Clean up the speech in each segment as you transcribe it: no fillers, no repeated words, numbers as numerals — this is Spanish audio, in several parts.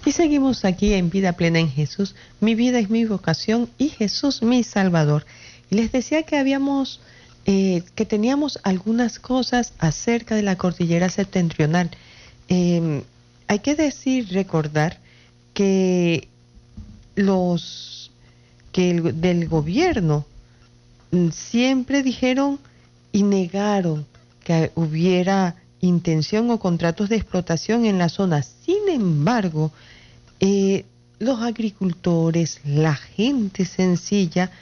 Y seguimos aquí en Vida Plena en Jesús. Mi vida es mi vocación y Jesús mi Salvador. Y les decía que que teníamos algunas cosas acerca de la cordillera septentrional. Hay que recordar que del gobierno siempre dijeron y negaron que hubiera intención o contratos de explotación en la zona. Sin embargo, los agricultores, la gente sencilla,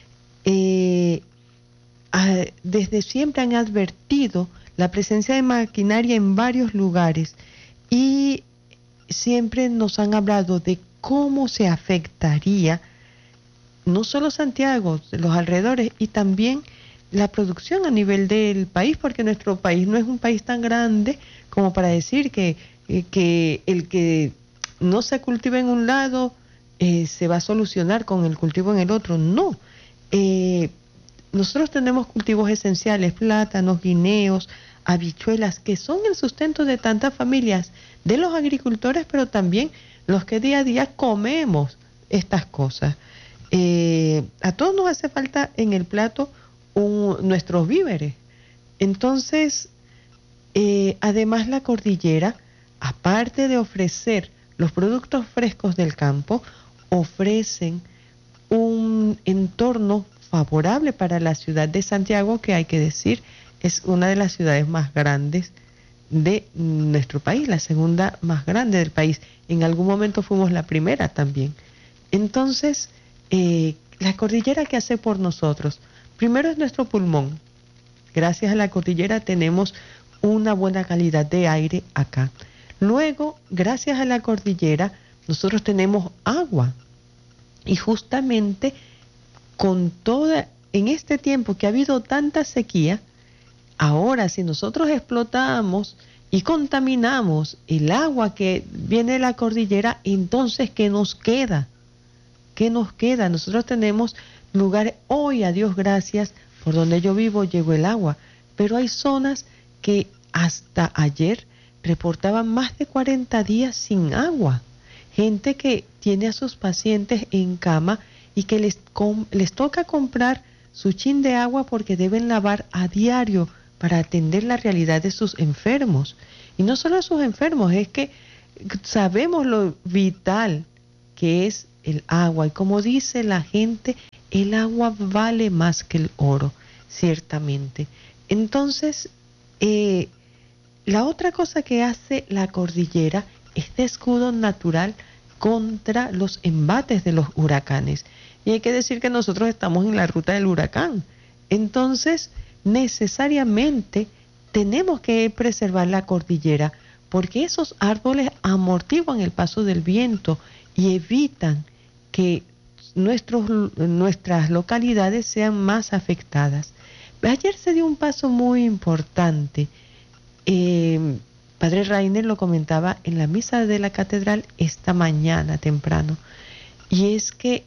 desde siempre han advertido la presencia de maquinaria en varios lugares y siempre nos han hablado de cómo se afectaría no solo Santiago, los alrededores y también la producción a nivel del país, porque nuestro país no es un país tan grande como para decir que el que no se cultiva en un lado se va a solucionar con el cultivo en el otro. No. Nosotros tenemos cultivos esenciales, plátanos, guineos, habichuelas, que son el sustento de tantas familias, de los agricultores, pero también los que día a día comemos estas cosas. A todos nos hace falta en el plato nuestros víveres. Entonces, además la cordillera, aparte de ofrecer los productos frescos del campo, ofrecen un entorno favorable para la ciudad de Santiago, que hay que decir es una de las ciudades más grandes de nuestro país, la segunda más grande del país. En algún momento fuimos la primera también. Entonces, la cordillera, ¿qué hace por nosotros? Primero es nuestro pulmón. Gracias a la cordillera tenemos una buena calidad de aire acá. Luego, gracias a la cordillera, nosotros tenemos agua. Y justamente en este tiempo que ha habido tanta sequía, ahora si nosotros explotamos y contaminamos el agua que viene de la cordillera, entonces ¿qué nos queda? ¿Qué nos queda? Nosotros tenemos lugares, hoy a Dios gracias, por donde yo vivo llegó el agua, pero hay zonas que hasta ayer reportaban más de 40 días sin agua. Gente que tiene a sus pacientes en cama y que les toca comprar su chin de agua porque deben lavar a diario para atender la realidad de sus enfermos. Y no solo a sus enfermos, es que sabemos lo vital que es el agua. Y como dice la gente, el agua vale más que el oro, ciertamente. Entonces, la otra cosa que hace la cordillera es de escudo natural contra los embates de los huracanes. Y hay que decir que nosotros estamos en la ruta del huracán. Entonces, necesariamente tenemos que preservar la cordillera porque esos árboles amortiguan el paso del viento y evitan que nuestras localidades sean más afectadas. Ayer se dio un paso muy importante. Padre Rainer lo comentaba en la misa de la catedral esta mañana temprano, y es que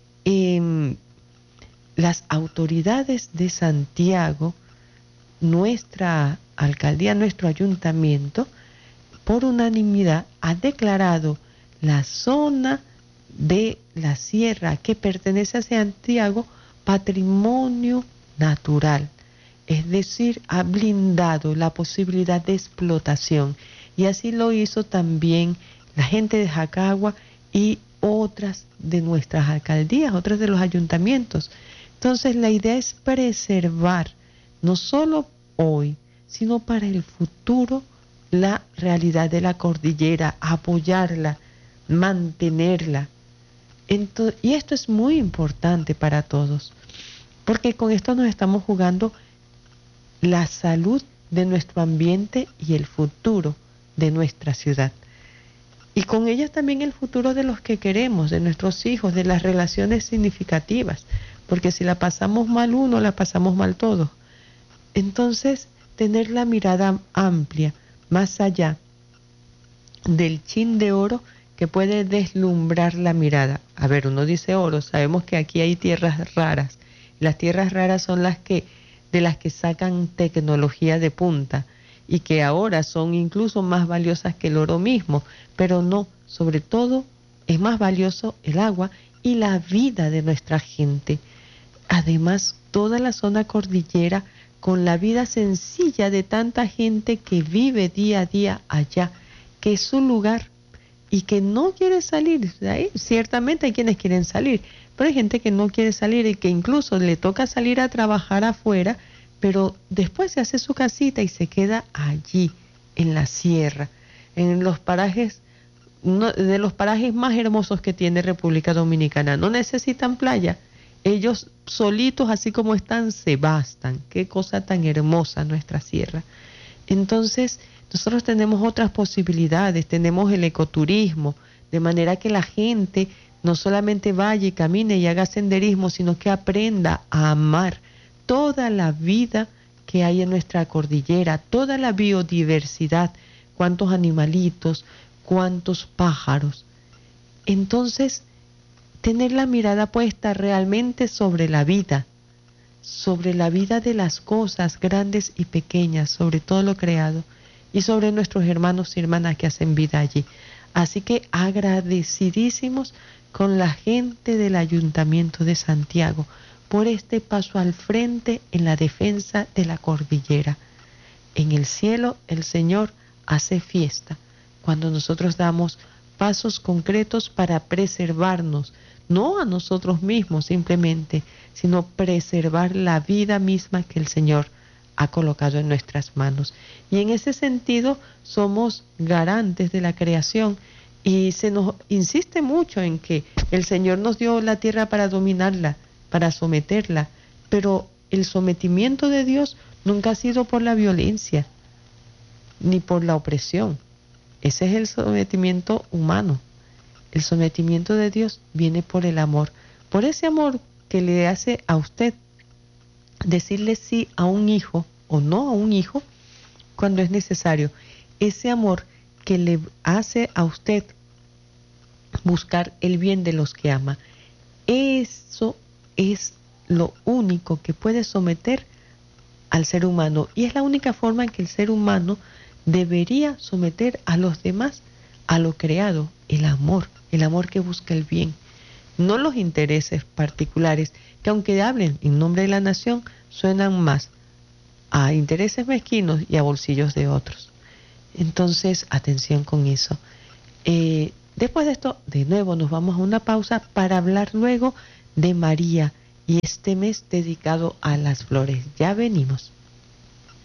las autoridades de Santiago, nuestra alcaldía, nuestro ayuntamiento, por unanimidad ha declarado la zona de la sierra que pertenece a Santiago patrimonio natural. Es decir, ha blindado la posibilidad de explotación. Y así lo hizo también la gente de Jacagua y otras de nuestras alcaldías, otras de los ayuntamientos. Entonces la idea es preservar, no solo hoy, sino para el futuro, la realidad de la cordillera, apoyarla, mantenerla. Y esto es muy importante para todos, porque con esto nos estamos jugando la salud de nuestro ambiente y el futuro de nuestra ciudad. Y con ellas también el futuro de los que queremos, de nuestros hijos, de las relaciones significativas, porque si la pasamos mal uno, la pasamos mal todos. Entonces, tener la mirada amplia, más allá del chin de oro que puede deslumbrar la mirada. A ver, uno dice oro, sabemos que aquí hay tierras raras. Las tierras raras son de las que sacan tecnología de punta y que ahora son incluso más valiosas que el oro mismo, pero no, sobre todo es más valioso el agua y la vida de nuestra gente. Además, toda la zona cordillera, con la vida sencilla de tanta gente que vive día a día allá, que es su lugar y que no quiere salir de ahí. Ciertamente hay quienes quieren salir, pero hay gente que no quiere salir y que incluso le toca salir a trabajar afuera, pero después se hace su casita y se queda allí, en la sierra, en los parajes, uno de los parajes más hermosos que tiene República Dominicana. No necesitan playa. Ellos solitos, así como están, se bastan. Qué cosa tan hermosa nuestra sierra. Entonces, nosotros tenemos otras posibilidades, tenemos el ecoturismo, de manera que la gente no solamente vaya y camine y haga senderismo, sino que aprenda a amar toda la vida que hay en nuestra cordillera, toda la biodiversidad, cuántos animalitos, cuántos pájaros. Entonces, tener la mirada puesta realmente sobre la vida de las cosas grandes y pequeñas, sobre todo lo creado, y sobre nuestros hermanos y hermanas que hacen vida allí. Así que agradecidísimos con la gente del Ayuntamiento de Santiago por este paso al frente en la defensa de la cordillera. En el cielo el Señor hace fiesta cuando nosotros damos pasos concretos para preservarnos, no a nosotros mismos simplemente, sino preservar la vida misma que el Señor ha colocado en nuestras manos. Y en ese sentido somos garantes de la creación y se nos insiste mucho en que el Señor nos dio la tierra para dominarla, para someterla, pero el sometimiento de Dios nunca ha sido por la violencia ni por la opresión. Ese es el sometimiento humano. El sometimiento de Dios viene por el amor, por ese amor que le hace a usted decirle sí a un hijo o no a un hijo cuando es necesario. Ese amor que le hace a usted buscar el bien de los que ama. Eso es lo único que puede someter al ser humano y es la única forma en que el ser humano debería someter a los demás a lo creado, el amor que busca el bien, no los intereses particulares que aunque hablen en nombre de la nación suenan más a intereses mezquinos y a bolsillos de otros. Entonces, atención con eso. Después de esto, de nuevo nos vamos a una pausa para hablar luego de María y este mes dedicado a las flores. Ya venimos.